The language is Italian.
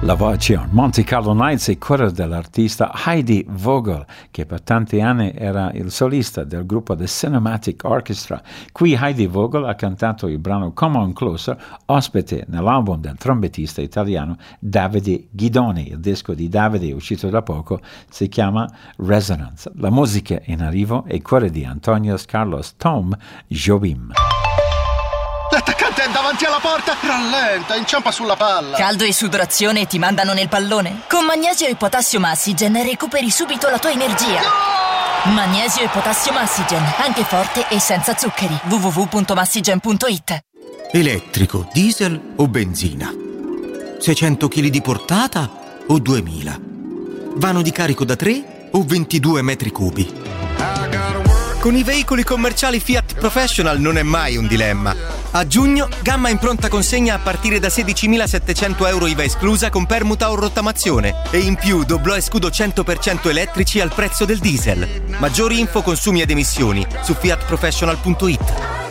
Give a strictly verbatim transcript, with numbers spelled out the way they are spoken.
La voce Monte Carlo Nights e coro dell'artista Heidi Vogel, che per tanti anni era il solista del gruppo The Cinematic Orchestra. Qui Heidi Vogel ha cantato il brano Come On Closer, ospite nell'album del trombettista italiano Davide Guidoni. Il disco di Davide, uscito da poco, si chiama Resonance. La musica in arrivo è quella di Antonio Carlos Tom Jobim. L'attaccante è davanti alla porta! Rallenta, inciampa sulla palla! Caldo e sudorazione ti mandano nel pallone? Con Magnesio e Potassio Massigen recuperi subito la tua energia! No! Magnesio e Potassio Massigen, anche forte e senza zuccheri. w w w punto massigen punto i t. Elettrico, diesel o benzina? seicento chili di portata o duemila? Vano di carico da tre o ventidue metri cubi? Con i veicoli commerciali Fiat Professional non è mai un dilemma. A giugno, gamma in pronta consegna a partire da sedicimilasettecento euro I V A esclusa con permuta o rottamazione. E in più doblò e scudo cento per cento elettrici al prezzo del diesel. Maggiori info, consumi ed emissioni su fiat professional punto i t.